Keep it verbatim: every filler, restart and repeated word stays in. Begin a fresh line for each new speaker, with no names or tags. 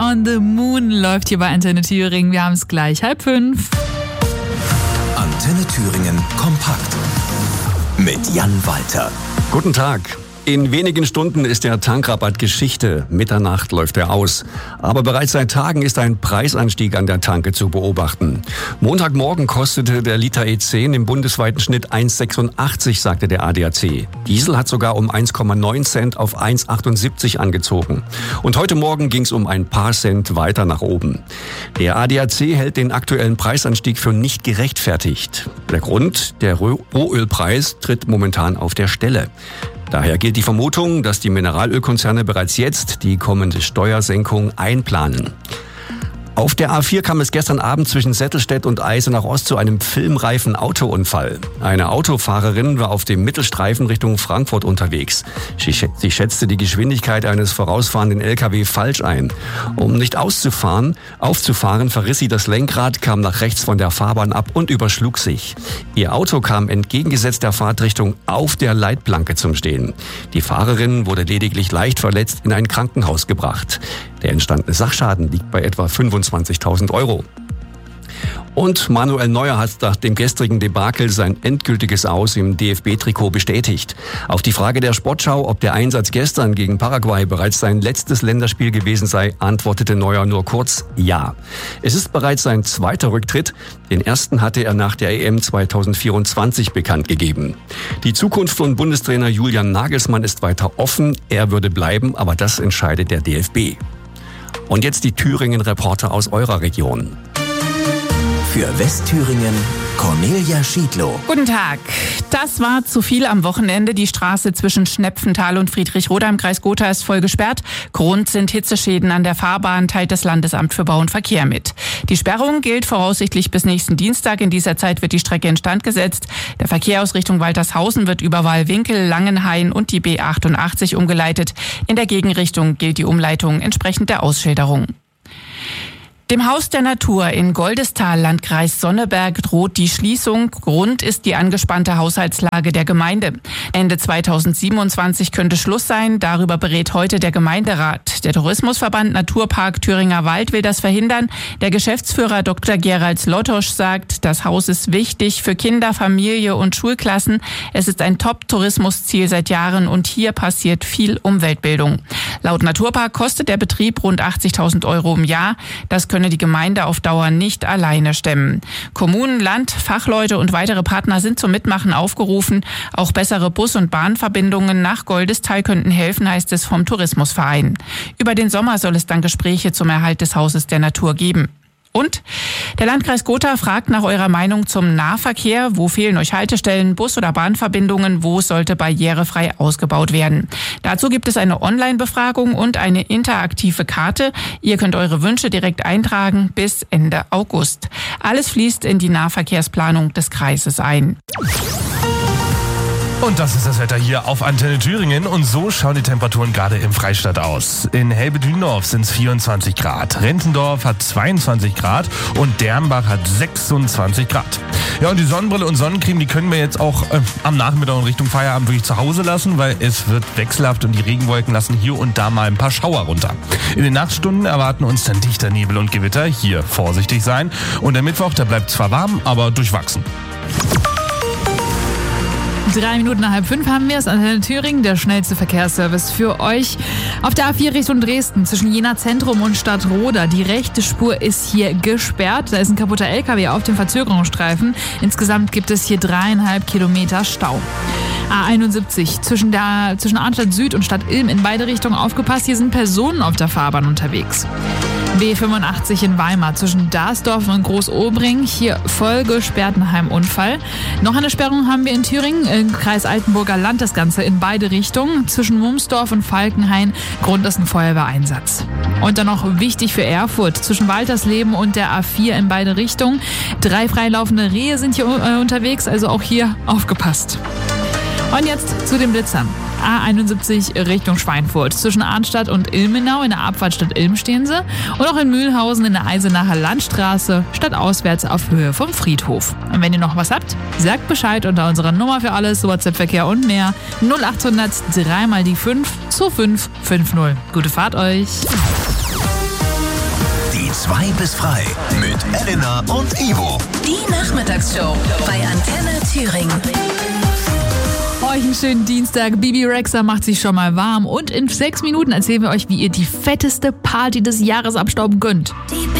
on the Moon läuft hier bei Antenne Thüringen. Wir haben es gleich halb fünf.
Antenne Thüringen kompakt mit Jan Walter.
Guten Tag. In wenigen Stunden ist der Tankrabatt Geschichte. Mitternacht läuft er aus. Aber bereits seit Tagen ist ein Preisanstieg an der Tanke zu beobachten. Montagmorgen kostete der Liter E zehn im bundesweiten Schnitt eins Komma sechsundachtzig, sagte der A D A C. Diesel hat sogar um eins Komma neun Cent auf eins Komma achtundsiebzig angezogen. Und heute Morgen ging es um ein paar Cent weiter nach oben. Der A D A C hält den aktuellen Preisanstieg für nicht gerechtfertigt. Der Grund, der Rohölpreis tritt momentan auf der Stelle. Daher gilt die Vermutung, dass die Mineralölkonzerne bereits jetzt die kommende Steuersenkung einplanen. Auf der A vier kam es gestern Abend zwischen Settelstedt und Eisenach-Ost zu einem filmreifen Autounfall. Eine Autofahrerin war auf dem Mittelstreifen Richtung Frankfurt unterwegs. Sie schätzte die Geschwindigkeit eines vorausfahrenden L K W falsch ein. Um nicht auszufahren, aufzufahren, verriss sie das Lenkrad, kam nach rechts von der Fahrbahn ab und überschlug sich. Ihr Auto kam entgegengesetzt der Fahrtrichtung auf der Leitplanke zum Stehen. Die Fahrerin wurde lediglich leicht verletzt in ein Krankenhaus gebracht. Der entstandene Sachschaden liegt bei etwa fünfundzwanzigtausend Euro. Und Manuel Neuer hat nach dem gestrigen Debakel sein endgültiges Aus im D F B-Trikot bestätigt. Auf die Frage der Sportschau, ob der Einsatz gestern gegen Paraguay bereits sein letztes Länderspiel gewesen sei, antwortete Neuer nur kurz ja. Es ist bereits sein zweiter Rücktritt. Den ersten hatte er nach der E M zweitausendvierundzwanzig bekannt gegeben. Die Zukunft von Bundestrainer Julian Nagelsmann ist weiter offen. Er würde bleiben, aber das entscheidet der D F B. Und jetzt die Thüringen-Reporter aus eurer Region.
Für Westthüringen Cornelia Schiedlow.
Guten Tag. Das war zu viel am Wochenende. Die Straße zwischen Schnepfenthal und Friedrichroda im Kreis Gotha ist voll gesperrt. Grund sind Hitzeschäden an der Fahrbahn, teilt das Landesamt für Bau und Verkehr mit. Die Sperrung gilt voraussichtlich bis nächsten Dienstag. In dieser Zeit wird die Strecke instand gesetzt. Der Verkehr aus Richtung Waltershausen wird über Wallwinkel, Langenhain und die B achtundachtzig umgeleitet. In der Gegenrichtung gilt die Umleitung entsprechend der Ausschilderung. Dem Haus der Natur in Goldestal, Landkreis Sonneberg, droht die Schließung. Grund ist die angespannte Haushaltslage der Gemeinde. Ende zweitausendsiebenundzwanzig könnte Schluss sein. Darüber berät heute der Gemeinderat. Der Tourismusverband Naturpark Thüringer Wald will das verhindern. Der Geschäftsführer Doktor Gerald Lotosch sagt, das Haus ist wichtig für Kinder, Familie und Schulklassen. Es ist ein Top-Tourismusziel seit Jahren und hier passiert viel Umweltbildung. Laut Naturpark kostet der Betrieb rund achtzigtausend Euro im Jahr. Das könne die Gemeinde auf Dauer nicht alleine stemmen. Kommunen, Land, Fachleute und weitere Partner sind zum Mitmachen aufgerufen. Auch bessere Bus- und Bahnverbindungen nach Goldestal könnten helfen, heißt es vom Tourismusverein. Über den Sommer soll es dann Gespräche zum Erhalt des Hauses der Natur geben. Und der Landkreis Gotha fragt nach eurer Meinung zum Nahverkehr. Wo fehlen euch Haltestellen, Bus- oder Bahnverbindungen? Wo sollte barrierefrei ausgebaut werden? Dazu gibt es eine Online-Befragung und eine interaktive Karte. Ihr könnt eure Wünsche direkt eintragen bis Ende August. Alles fließt in die Nahverkehrsplanung des Kreises ein.
Und das ist das Wetter hier auf Antenne Thüringen. Und so schauen die Temperaturen gerade im Freistaat aus. In Helbet-Hündorf sind es vierundzwanzig Grad. Rentendorf hat zweiundzwanzig Grad und Dernbach hat sechsundzwanzig Grad. Ja, und die Sonnenbrille und Sonnencreme, die können wir jetzt auch äh, am Nachmittag und Richtung Feierabend wirklich zu Hause lassen, weil es wird wechselhaft und die Regenwolken lassen hier und da mal ein paar Schauer runter. In den Nachtstunden erwarten uns dann dichter Nebel und Gewitter. Hier vorsichtig sein. Und der Mittwoch, der bleibt zwar warm, aber durchwachsen.
Drei Minuten nach halb fünf haben wir es. Antenne Thüringen, der schnellste Verkehrsservice für euch. Auf der A vier Richtung Dresden zwischen Jena Zentrum und Stadtroda. Die rechte Spur ist hier gesperrt. Da ist ein kaputter L K W auf dem Verzögerungsstreifen. Insgesamt gibt es hier dreieinhalb Kilometer Stau. A einundsiebzig zwischen, der, zwischen Arnstadt Süd und Stadt Ilm in beide Richtungen aufgepasst. Hier sind Personen auf der Fahrbahn unterwegs. B fünfundachtzig in Weimar zwischen Darsdorf und Großobring. Hier voll gesperrt nach einem Unfall. Noch eine Sperrung haben wir in Thüringen, im Kreis Altenburger Land, das Ganze in beide Richtungen. Zwischen Mumsdorf und Falkenhain. Grund ist ein Feuerwehreinsatz. Und dann noch wichtig für Erfurt. Zwischen Waltersleben und der A vier in beide Richtungen. Drei freilaufende Rehe sind hier äh, unterwegs, also auch hier aufgepasst. Und jetzt zu den Blitzern. A einundsiebzig Richtung Schweinfurt. Zwischen Arnstadt und Ilmenau in der Abfahrtstadt Ilm stehen sie. Und auch in Mühlhausen in der Eisenacher Landstraße, stadtauswärts auf Höhe vom Friedhof. Und wenn ihr noch was habt, sagt Bescheid unter unserer Nummer für alles, WhatsApp-Verkehr und mehr. null achthundert drei mal die fünf zwei fünf fünf null. Gute Fahrt euch!
zwei bis frei mit Elena und Ivo.
Die Nachmittagsshow bei Antenne Thüringen.
Euch einen schönen Dienstag. Bibi Rexha macht sich schon mal warm und in sechs Minuten erzählen wir euch, wie ihr die fetteste Party des Jahres abstauben könnt.
Die